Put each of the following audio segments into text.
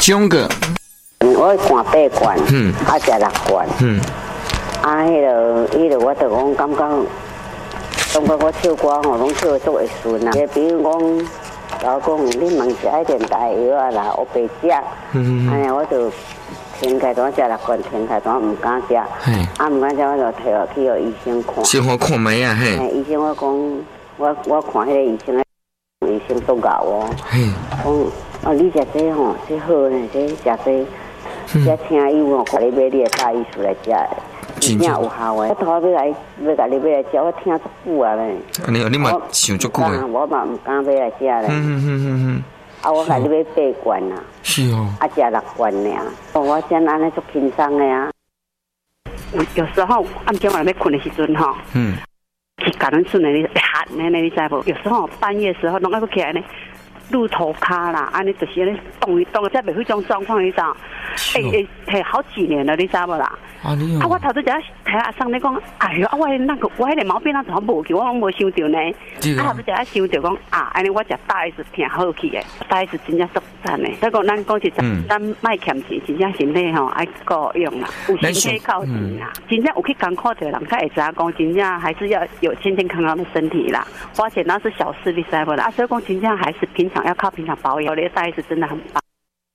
中个， 我看8罐，啊食6罐，迄个我就讲感觉我唱歌吼，拢唱得足会顺啊。比如讲，老公，你问食迄点大药啊啦，我白食，安尼我就停开单食6罐，停开单唔敢食，唔敢食我就摕落去互医生看。 先好看卖啊，嘿。 医生我讲，我看迄个医生，医生都教我，讲你食这吼，这好呢，这食这听友吼，你买你的大医术来食。真正有效诶！我头要甲你买来食，我听足久啊咧。 安尼你嘛想足久诶？ 我嘛唔敢买来食咧。啊，我甲你买8罐啊。 是哦。 啊，食6罐尔。我真安尼足轻松诶啊。有时候暗间我要困的时阵吼，去甲咱顺诶，喊诶，你知无？有时候半夜时候拢爱要起来呢，露头骹啦，安尼就是安尼动一动，才袂迄种状况，你知道？好几年了，你知无啦？我头拄只睇阿生你讲，哎哟，我迄个毛病怎么无去？我拢无想到呢。头拄只想到讲安尼我食大 S 挺好去诶，大 S 真正足赞诶。再讲咱讲实在，咱卖欠钱，真正身体吼爱够用啦，有身体靠钱啦。真正有去艰苦的人，才会知影讲，真正还是要有健健康康的身体啦。花钱那是小事，你知无啦？所以讲真正还是平常要靠平常保养。我的大 S 真的很棒。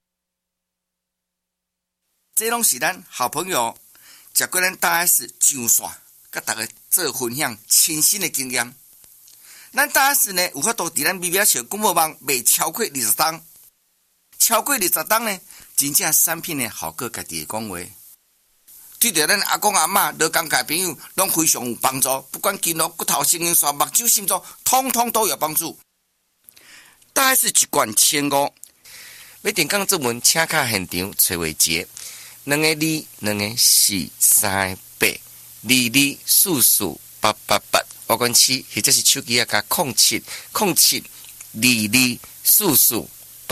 这拢是咱好朋友。食过咱大 S 上线，甲大家做分享亲身的经验。咱大 S 呢，有法度伫咱微微小广播网卖超过20档，超过20档呢，真正产品呢好过家己的讲话。对着咱阿公阿嬷、老公家朋友，拢非常有帮助。不管筋络、骨头、神经线、目睭、心脏，通通都有帮助。大 S 一罐1500，要电讲作文，请卡现场找话节。2个2，2个4，3个8，22448888，我管7，或者是手机啊加070722448888。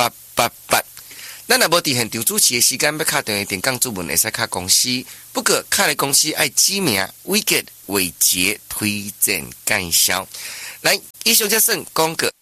咱若无伫现场主持的时间，要敲电话电讲主文，会使敲公司。不过敲的公司爱指名、伟杰、伟杰推荐介绍。来，以上这算广告。